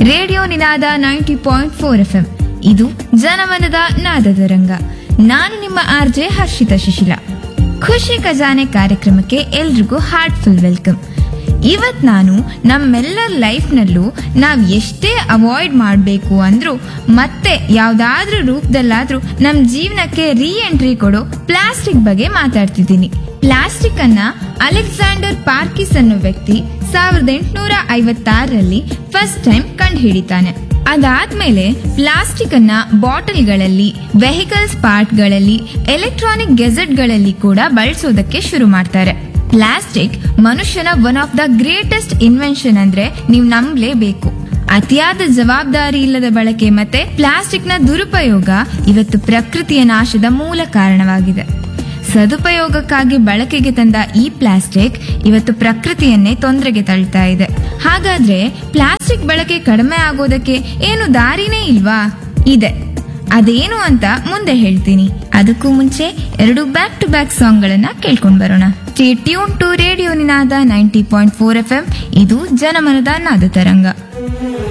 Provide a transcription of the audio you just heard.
Radio ನಿನಾದ 90.4 FM. ಇದು ಜನಮನದ ನಾದದ ರಂಗ. ನಾನು ನಿಮ್ಮ ಆರ್ಜೆ ಹರ್ಷಿತಾ ಶಿಶಿಲ. ಖುಷಿ ಖಜಾನೆ ಕಾರ್ಯಕ್ರಮಕ್ಕೆ ಎಲ್ರಿಗೂ ಹಾರ್ಟ್ಫುಲ್ ವೆಲ್ಕಮ್. ಇವತ್ ನಾನು ನಮ್ಮೆಲ್ಲರ ಲೈಫ್ನಲ್ಲೂ ನಾವ್ ಎಷ್ಟೇ ಅವಾಯ್ಡ್ ಮಾಡಬೇಕು ಅಂದ್ರೂ ಮತ್ತೆ ಯಾವ್ದಾದ್ರೂ ರೂಪದಲ್ಲಾದ್ರೂ ನಮ್ ಜೀವನಕ್ಕೆ ರೀ ಎಂಟ್ರಿ ಕೊಡೋ ಪ್ಲಾಸ್ಟಿಕ್ ಬಗ್ಗೆ ಮಾತಾಡ್ತಿದ್ದೀನಿ. ಪ್ಲಾಸ್ಟಿಕ್ ಅನ್ನ ಅಲೆಕ್ಸಾಂಡರ್ ಪಾರ್ಕಿಸ್ ಅನ್ನೋ ವ್ಯಕ್ತಿ 1856ರಲ್ಲಿ ಫಸ್ಟ್ ಟೈಮ್ ಕಂಡು ಹಿಡಿತಾನೆ. ಅದಾದ್ಮೇಲೆ ಪ್ಲಾಸ್ಟಿಕ್ ಅನ್ನ ಬಾಟಲ್ಗಳಲ್ಲಿ, ವೆಹಿಕಲ್ಸ್ ಪಾರ್ಟ್ಗಳಲ್ಲಿ, ಎಲೆಕ್ಟ್ರಾನಿಕ್ ಗೆಜೆಟ್ಗಳಲ್ಲಿ ಕೂಡ ಬಳಸೋದಕ್ಕೆ ಶುರು ಮಾಡ್ತಾರೆ. ಪ್ಲಾಸ್ಟಿಕ್ ಮನುಷ್ಯನ one of the greatest invention ಅಂದ್ರೆ ನೀವು ನಂಬಲೇಬೇಕು. ಅತಿಯಾದ ಜವಾಬ್ದಾರಿ ಇಲ್ಲದ ಬಳಕೆ ಮತ್ತೆ ಪ್ಲಾಸ್ಟಿಕ್ ನ ದುರುಪಯೋಗ ಇವತ್ತು ಪ್ರಕೃತಿಯ ನಾಶದ ಮೂಲ ಕಾರಣವಾಗಿದೆ. ಸದುಪಯೋಗಕ್ಕಾಗಿ ಬಳಕೆಗೆ ತಂದ ಈ ಪ್ಲಾಸ್ಟಿಕ್ ಇವತ್ತು ಪ್ರಕೃತಿಯನ್ನೇ ತೊಂದರೆಗೆ ತಳ್ತಾ ಇದೆ. ಹಾಗಾದ್ರೆ ಪ್ಲಾಸ್ಟಿಕ್ ಬಳಕೆ ಕಡಿಮೆ ಆಗೋದಕ್ಕೆ ಏನು ದಾರಿನೇ ಇಲ್ವಾ? ಇದೆ. ಅದೇನು ಅಂತ ಮುಂದೆ ಹೇಳ್ತೀನಿ. ಅದಕ್ಕೂ ಮುಂಚೆ 2 ಬ್ಯಾಕ್ ಟು ಬ್ಯಾಕ್ ಸಾಂಗ್ ಗಳನ್ನ ಕೇಳ್ಕೊಂಡ್ ಬರೋಣ. Stay tune to radio Ninada 90.4 FM. ಇದು ಜನಮನದ ನಾದ ತರಂಗ.